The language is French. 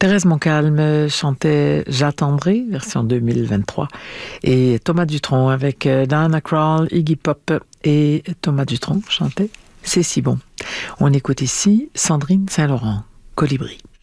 Thérèse Montcalm chantait J'attendrai, version 2023. Et Thomas Dutronc avec Diana Krall, Iggy Pop et Thomas Dutronc chantait C'est si bon. On écoute ici Sandrine Saint-Laurent, Colibri.